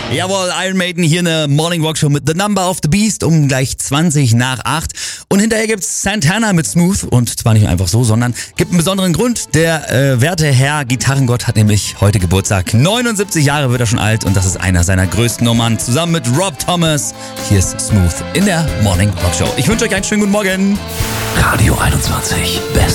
Jawohl, Iron Maiden hier eine Morning Rock Show mit The Number of the Beast um gleich 20 nach 8. Und hinterher gibt's Santana mit Smooth. Und zwar nicht einfach so, sondern gibt einen besonderen Grund. Der werte Herr Gitarrengott hat nämlich heute Geburtstag. 79 Jahre wird er schon alt und das ist einer seiner größten Nummern. Zusammen mit Rob Thomas. Hier ist Smooth in der Morning Rock Show. Ich wünsche euch einen schönen guten Morgen. Radio 21. Best